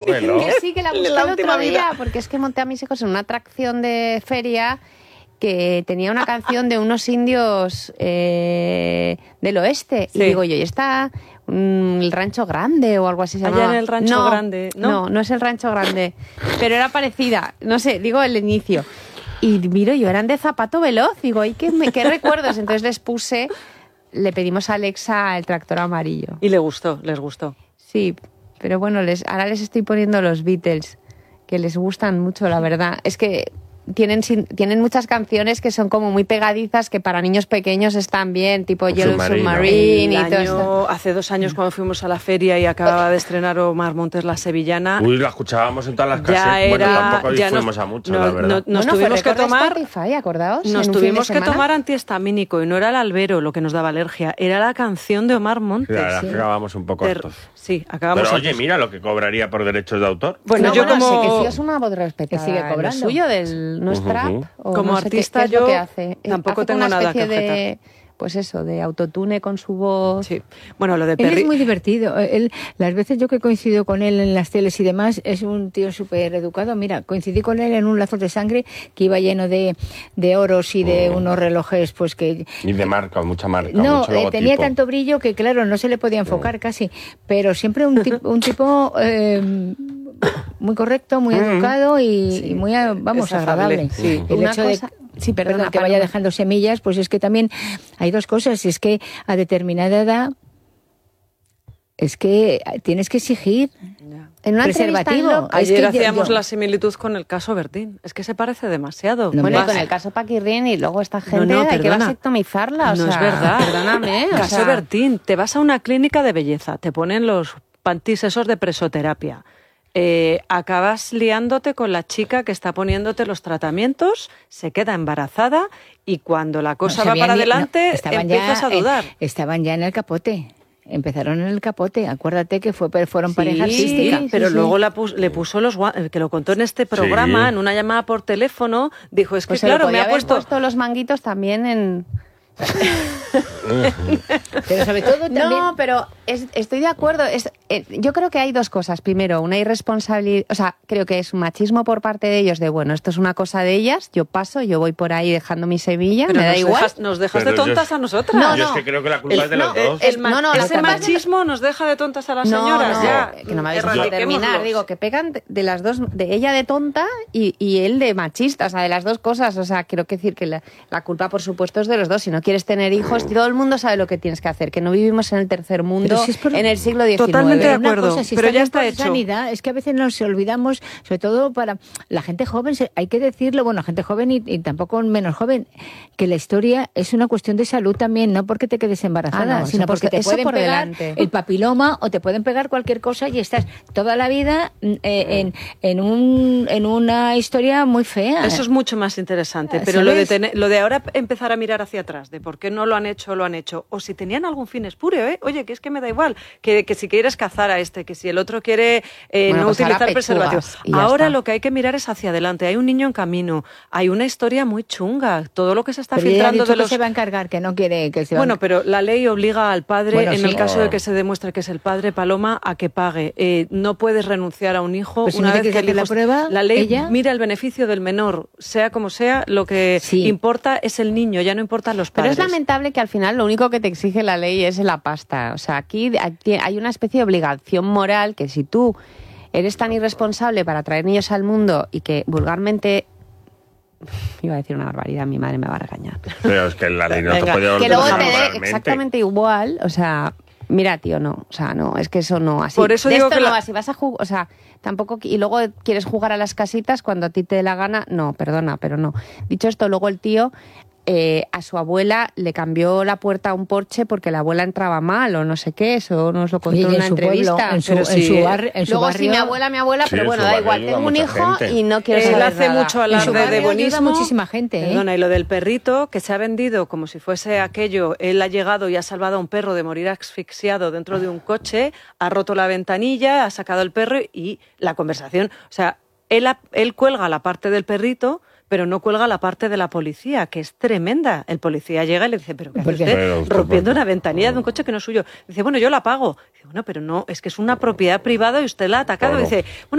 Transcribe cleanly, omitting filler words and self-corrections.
veloz. Que sí, que la busqué el otro día, porque es que monté a mis hijos en una atracción de feria que tenía una canción de unos indios del oeste. Sí. Y digo yo, ¿y está el Rancho Grande o algo así se llamaba? Allá en el Rancho Grande. No es el Rancho Grande, pero era parecida. No sé, digo el inicio. Y miro yo, eran de Zapato Veloz. Digo, ¿y qué recuerdos? Entonces le pedimos a Alexa el Tractor Amarillo. Y les gustó. Sí, pero bueno, ahora les estoy poniendo los Beatles, que les gustan mucho, la verdad. Es que tienen muchas canciones que son como muy pegadizas, que para niños pequeños están bien, tipo Yellow Submarine y todo esto. Hace 2 años cuando fuimos a la feria y acababa de estrenar Omar Montes La Sevillana. Uy, la escuchábamos en todas las casas. Bueno, tampoco fuimos a mucho, la verdad. Nos tuvimos que tomar Spotify, acordaos. Nos tuvimos que tomar antihistamínico y no era el albero lo que nos daba alergia, era la canción de Omar Montes. Sí, la verdad, acabamos un poco hartos. Sí, acabamos. Pero oye, mira lo que cobraría por derechos de autor. Bueno, yo como sé que sí es una voz respetada. Que sigue cobrando. El suyo del no es trap. Como no artista yo que hace. Tampoco tengo nada que objetar. Pues eso, de autotune con su voz. Sí. Bueno, lo de Él es muy divertido. Las veces yo que coincido con él en las teles y demás, es un tío súper educado. Mira, coincidí con él en un lazo de sangre que iba lleno de oros y de unos relojes, pues que... Y de marca, mucha marca, no, mucho logotipo. Tenía tanto brillo que, claro, no se le podía enfocar casi. Pero siempre un tipo muy correcto, muy educado y muy, agradable. Sí. El hecho de... Sí, perdón, que vaya dejando semillas, pues es que también hay 2 cosas. Es que a determinada edad es que tienes que exigir en un preservativo. Ayer hacíamos la similitud con el caso Bertín. Es que se parece demasiado. Bueno, y con el caso Paquirrín y luego esta gente hay que vasectomizarla. No es verdad. Perdóname. Caso Bertín. Te vas a una clínica de belleza, te ponen los pantis esos de presoterapia. Acabas liándote con la chica que está poniéndote los tratamientos, se queda embarazada y cuando la cosa va para adelante empiezas a dudar. Estaban ya en el capote. Empezaron en el capote. Acuérdate que fueron pareja artística. Pero luego le puso los guantes, que lo contó en este programa, en una llamada por teléfono, dijo, es que pues claro, me ha puesto los manguitos también en... Pero sobre todo también... No, pero estoy de acuerdo. Yo creo que hay 2 cosas. Primero, una irresponsabilidad, o sea, creo que es un machismo por parte de ellos de, bueno, esto es una cosa de ellas, yo voy por ahí dejando mi semilla, pero me da igual. Nos dejas de tontas a nosotras. No, yo es que creo que la culpa es de los dos. Ese machismo nos deja de tontas a las señoras. Ya, que no me habéis dejado terminar. Digo, que pegan de las dos, de ella de tonta y él de machista, o sea, de las 2 cosas. O sea, quiero decir que la culpa, por supuesto, es de los dos. Si no quieres tener hijos, todo el mundo sabe lo que tienes que hacer, que no vivimos en el tercer mundo, en el siglo XIX. Totalmente de acuerdo, pero ya está hecho. Sanidad, es que a veces nos olvidamos, sobre todo para la gente joven, hay que decirlo, bueno, gente joven y tampoco menos joven, que la historia es una cuestión de salud también, no porque te quedes embarazada, sino porque te pueden pegar el papiloma o te pueden pegar cualquier cosa y estás toda la vida en una historia muy fea. Eso es mucho más interesante, pero lo de ahora empezar a mirar hacia atrás, de por qué no lo han hecho, o si tenían algún fin espurio, oye, que es que me da igual, que si quieres cazar a este, que si el otro quiere no pues utilizar preservativos. Ahora está. Lo que hay que mirar es hacia adelante, hay un niño en camino, hay una historia muy chunga, todo lo que se está filtrando de los... que se va a encargar, que no quiere que se Bueno, pero la ley obliga al padre, el caso de que se demuestre que es el padre, Paloma, a que pague. No puedes renunciar a un hijo una vez que el hijo... la prueba, la ley ella... mira el beneficio del menor, sea como sea, lo que importa es el niño, ya no importan los padres. Pero es lamentable que al final lo único que te exige la ley es la pasta. O sea, aquí hay una especie de obligación moral que si tú eres tan irresponsable para traer niños al mundo y que vulgarmente... Iba a decir una barbaridad, mi madre me va a regañar. Pero es que la ley no te puede que luego te dé exactamente igual, o sea... Mira, tío, no, o sea, no, es que eso no, así. Por eso digo esto que no va, si vas a jugar, o sea, tampoco, y luego quieres jugar a las casitas cuando a ti te dé la gana, no, perdona, pero no. Dicho esto, luego el tío... a su abuela le cambió la puerta a un porche porque la abuela entraba mal o no sé qué, eso nos lo contó en una entrevista. Luego sí, mi abuela, pero bueno, da igual, tengo un hijo y no quiero saber hace nada. Mucho alarde de buenismo. Muchísima gente. Perdona, y lo del perrito que se ha vendido como si fuese aquello, él ha llegado y ha salvado a un perro de morir asfixiado dentro de un coche, ha roto la ventanilla, ha sacado el perro y la conversación, o sea, él cuelga la parte del perrito, pero no cuelga la parte de la policía, que es tremenda. El policía llega y le dice, ¿pero qué hace usted? Rompiendo una ventanilla de un coche que no es suyo. Dice, bueno, yo la pago. Dice, bueno, pero no, es que es una propiedad privada y usted la ha atacado. Dice, bueno,